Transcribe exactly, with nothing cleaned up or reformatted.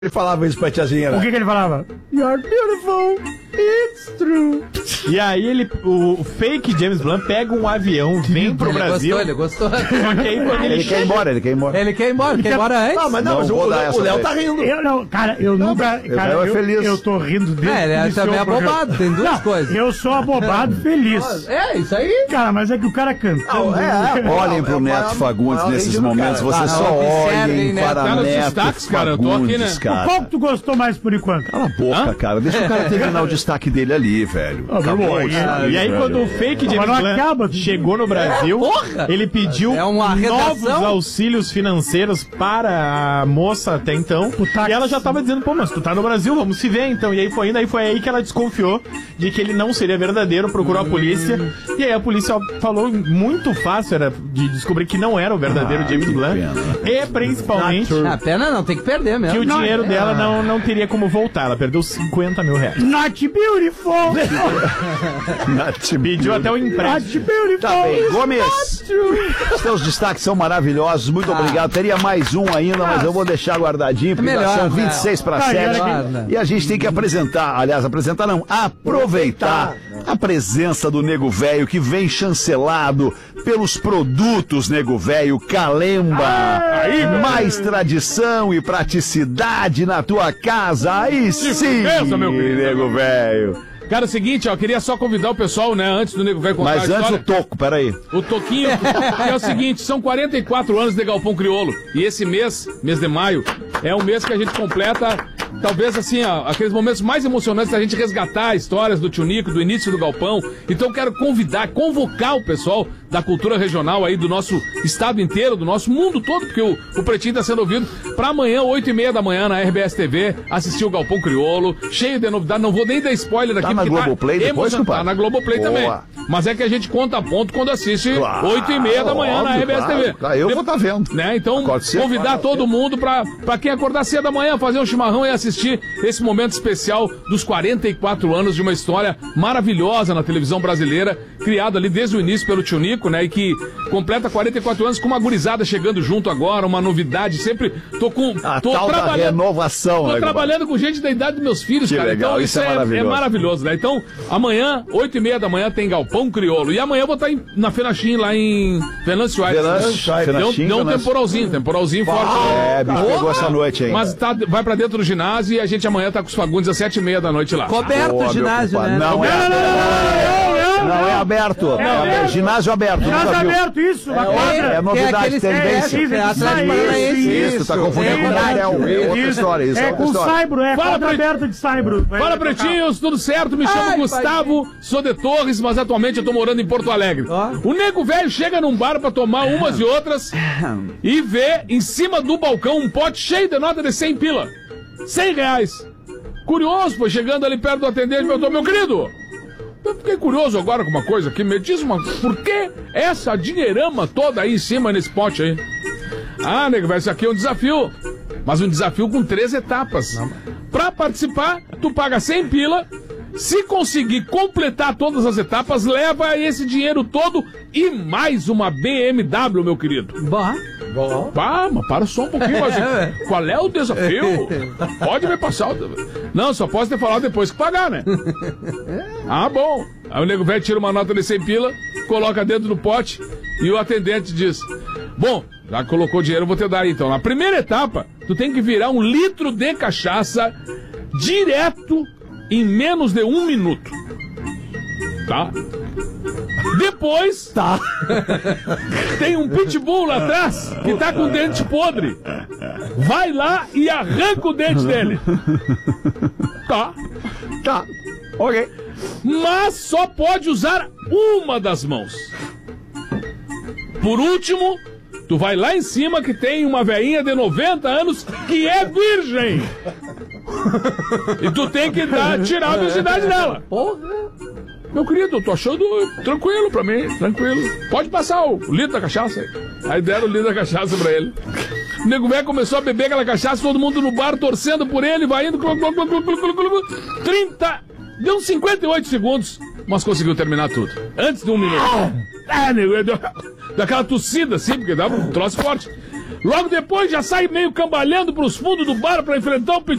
Ele falava isso pra tiazinha, né? O que que ele falava? You're beautiful, it's true. E aí ele, o fake James Blunt pega um avião, vem pro ele Brasil. Gostou, ele gostou. Só que aí quando ele, Ele chega, quer ir embora, ele quer ir embora. Ele quer ir embora, quer ir embora antes. Ah, mas não, Não mas o, vou o dar Léo, essa o Léo pra tá ele. rindo. Eu não, cara, eu nunca. Cara, Léo é eu, feliz. eu tô rindo dele. É, ele também é abobado, tem duas coisas. Eu sou abobado feliz. É, isso aí. Cara, mas é que o cara cantando. É, é, Olhem pro é o Neto maior- Fagundes maior nesses ritmo, momentos. cara. Vocês Ah, só não, observem, olhem né? para Cara, os Neto destaques, cara, eu tô aqui, Fagundes, né? cara. Qual que tu gostou mais por enquanto? Cala a boca, cara. Deixa o cara terminar o destaque dele ali, velho. Ah, Acabou meu o irmão, destaque, E aí, velho. quando o fake Mas James não Blunt acaba. chegou no Brasil, porra! ele pediu É uma novos redação? auxílios financeiros para a moça até então. táxi. E ela já tava dizendo, pô, mas tu tá no Brasil, vamos se ver então. E aí foi indo, aí foi aí que ela desconfiou de que ele não seria verdadeiro, procurou a polícia. E aí a polícia falou muito fácil era de descobrir que não era o verdadeiro Ah, James que Blunt. pena. E principalmente A pena não, tem que perder mesmo. que o Não, dinheiro é. dela não, não teria como voltar. Ela perdeu cinquenta mil reais. Not beautiful! Pediu até o Not empréstimo. beautiful! Tá bem, Gomes, os teus destaques são maravilhosos, muito obrigado. Teria mais um ainda, mas eu vou deixar guardadinho, porque melhor, são né? vinte e seis para Tá, sete. melhor, né? E a gente tem que apresentar, aliás, apresentar não, aproveitar a presença do Nego Velho, que vem chancelado pelos produtos Nego Velho Calemba. Mais tradição e praticidade na tua casa, aí sim, certeza, meu querido. Nego Velho. Cara, é o seguinte, ó, queria só convidar o pessoal, né, antes do Nego Velho contar Mas a antes o história. toco, peraí. O Toquinho, que é o seguinte, são quarenta e quatro anos de Galpão Crioulo. E esse mês, mês de maio, é um mês que a gente completa, talvez assim, ó, aqueles momentos mais emocionantes da gente resgatar histórias do Tio Nico, do início do Galpão. Então quero convidar, convocar o pessoal da cultura regional aí do nosso estado inteiro, do nosso mundo todo, porque o, o Pretinho tá sendo ouvido, pra amanhã, oito e meia da manhã, na R B S T V, assistir o Galpão Crioulo, cheio de novidade. Não vou nem dar spoiler aqui, Tá na porque Globoplay depois, emocion- compadre? Tá na Globoplay Boa. também. Mas é que a gente conta a ponto quando assiste Claro, oito e meia da manhã na óbvio, R B S T V. claro, claro, eu vou tá vendo. Né? Então, Acordo cedo, convidar acordo todo cedo. mundo pra, pra quem acordar cedo da manhã, fazer um chimarrão e assistir esse momento especial dos quarenta e quatro anos de uma história maravilhosa na televisão brasileira, criada ali desde o início pelo Tio Nico, né? E que completa quarenta e quatro anos com uma gurizada chegando junto agora, uma novidade. Sempre tô com. A tô tal da trabalhando. renovação, Tô né, trabalhando com gente da idade dos meus filhos, Que cara. legal, então isso é é, maravilhoso. é maravilhoso, né? Então, amanhã, oito e meia da manhã, tem Galpão Crioulo. E amanhã eu vou estar em- na Fenachim, lá em Venâncio Aires. Venâncio, Deu, Fenachim, deu um Venâncio. temporalzinho, temporalzinho forte. É, bicho pegou essa noite aí. Mas tá, vai pra dentro do ginásio e a gente amanhã tá com os Fagundes às sete e meia da noite lá. Coberto Boa, o meu ginásio, compadre. né? Não, é, não é aberto. Não, é aberto. ginásio aberto. Ginásio nunca viu. aberto, isso, uma quadra. É Tem novidade, aqueles tendência. que- é Atlético Isso, Paranaense. Isso, tá confundindo com o Verdade. Daniel. É outra Isso. história, isso é É outra com história. Saibro, é Fala, quadra Pre- aberta de Saibro. Vai- Fala, vai tocar. pretinhos, tudo certo? Me chamo Ai, Gustavo, sou de Torres, mas atualmente eu tô morando em Porto Alegre. Ó. O nego velho chega num bar pra tomar umas e outras e vê em cima do balcão um pote cheio de nota de cem pila. cem reais. Curioso, foi chegando ali perto do atendente e perguntou, meu querido, eu fiquei curioso agora com uma coisa aqui, me diz uma, por que essa dinheirama toda aí em cima nesse pote aí? Ah, nego velho, isso aqui é um desafio. Mas um desafio com três etapas. Pra participar, tu paga cem pila. Se conseguir completar todas as etapas, leva esse dinheiro todo e mais uma B M W, meu querido. Bom, Pá, mas para só um pouquinho, mas qual é o desafio? Pode me passar o... Não, só posso ter falado depois que pagar, né? Ah, bom. Aí o nego velho tira uma nota de cem pila, coloca dentro do pote e o atendente diz, bom, já colocou o dinheiro, eu vou te dar aí então. Na primeira etapa, tu tem que virar um litro de cachaça direto em menos de um minuto. Tá? Depois, Tá. tem um pitbull lá atrás que tá com o dente podre. Vai lá e arranca o dente dele. Tá. Tá, ok. Mas só pode usar uma das mãos. Por último, tu vai lá em cima que tem uma velhinha de noventa anos que é virgem. E tu tem que dar, tirar a virgindade dela. Meu querido, eu tô achando tranquilo pra mim, tranquilo. Pode passar o litro da cachaça aí. Aí deram o litro da cachaça pra ele. O nego velho começou a beber aquela cachaça, todo mundo no bar torcendo por ele, vai indo. Clu, clu, clu, clu, clu, clu, clu, trinta, deu uns cinquenta e oito segundos, mas conseguiu terminar tudo. Antes de um minuto. Ah, nego, deu, deu aquela tossida assim, porque dava um troço forte. Logo depois já sai meio cambalhando pros fundos do bar pra enfrentar o